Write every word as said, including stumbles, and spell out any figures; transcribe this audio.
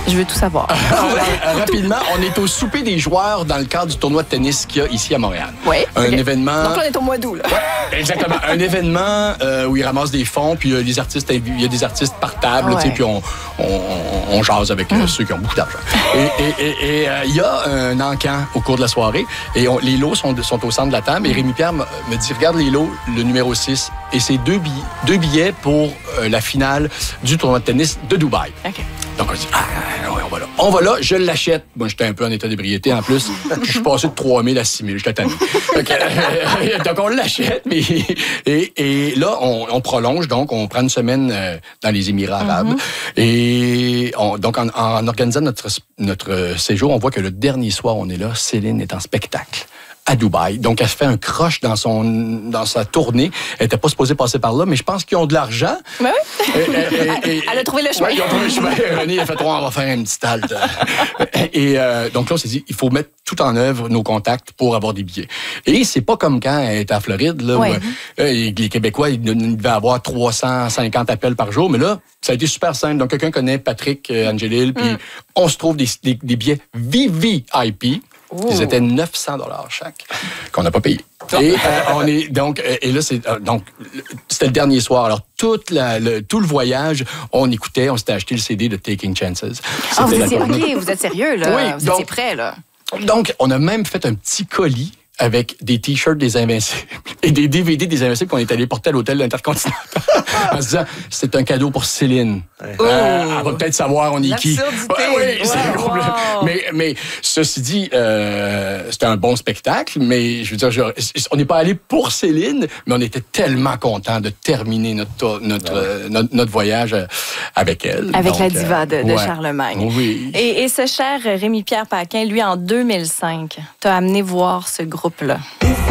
Je veux tout savoir. Rapidement, on est au souper des joueurs dans le cadre du tournoi de tennis qu'il y a ici à Montréal. Oui. Un okay. événement... Donc, on est au mois d'août, là. Exactement. Un événement euh, où ils ramassent des fonds, puis euh, les artistes, il y a des artistes par table, ouais. puis on, on, on jase avec euh, mm. ceux qui ont beaucoup d'argent. Et il et, et, et, euh, y a un encan au cours de la soirée, et on, les lots sont, sont au centre de la table, et Rémi-Pierre me, me dit, regarde les lots, le numéro six, et c'est deux billets, deux billets pour euh, la finale du tournoi de tennis de Dubaï. Okay. Donc, on dit, ah, ouais, on va là. On va là, je l'achète. Moi, j'étais un peu en état d'ébriété en plus. Je suis passé de trois mille à six mille. J'étais tanné. Donc, euh, donc, on l'achète. Mais, et, et là, on, on prolonge. Donc, on prend une semaine euh, dans les Émirats arabes. Mm-hmm. Et on, donc, en, en organisant notre, notre séjour, on voit que le dernier soir, on est là, Céline est en spectacle à Dubaï. Donc, elle se fait un croche dans, son, dans sa tournée. Elle n'était pas supposée passer par là, mais je pense qu'ils ont de l'argent. Ben oui. Et, et, et, elle a trouvé le chemin. Oui, ils ont trouvé le chemin. René a fait, oh, on va faire une petite halte. Et euh, donc là, on s'est dit, il faut mettre tout en œuvre nos contacts pour avoir des billets. Et c'est pas comme quand elle était à Floride, là, ouais. où euh, les Québécois, ils devaient avoir trois cent cinquante appels par jour. Mais là, ça a été super simple. Donc, quelqu'un connaît Patrick euh, Angelil, puis mm. on se trouve des, des, des billets V V I P. Ooh. Ils étaient neuf cents dollars chaque, qu'on n'a pas payé. Et euh, on est donc et là c'est euh, donc c'était le dernier soir. Alors toute la, le, tout le voyage, on écoutait, on s'était acheté le C D de Taking Chances. Ah, vous étiez, ok, vous êtes sérieux là, oui, vous donc, étiez prêts là. Donc on a même fait un petit colis avec des T-shirts des Invincibles et des D V D des Invincibles qu'on est allé porter à l'hôtel Intercontinental en se disant, c'est un cadeau pour Céline. Ouais. Euh, elle va peut-être savoir on est qui. Ouais, oui, wow. c'est wow. mais, mais ceci dit, euh, c'était un bon spectacle, mais je veux dire, je, on n'est pas allé pour Céline, mais on était tellement contents de terminer notre, notre, ouais. notre, notre voyage avec elle. Avec Donc, la diva de, de ouais. Charlemagne. Oui. Et, et ce cher Rémi-Pierre Paquin, lui, en deux mille cinq, t'a amené voir ce groupe-là.